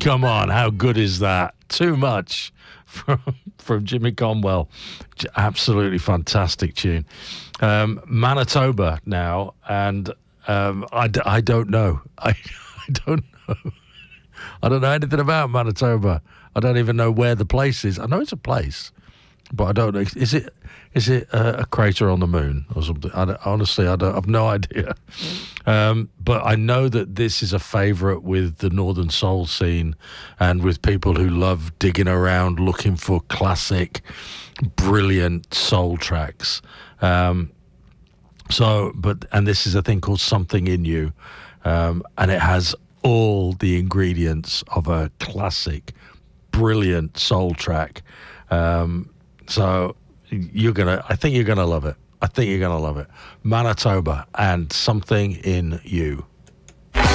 Come on, how good is that? Too much from Jimmy Conwell. Absolutely fantastic tune. Manitoba now, and I don't know. I don't know. I don't know anything about Manitoba. I don't even know where the place is. I know it's a place, but I don't know. Is it a crater on the moon or something? Honestly, I've no idea. But I know that this is a favourite with the Northern Soul scene and with people who love digging around looking for classic, brilliant soul tracks. And this is a thing called Something in You, and it has all the ingredients of a classic, brilliant soul track. So I think you're gonna love it. I think you're gonna love it. Manitoba and Something in You.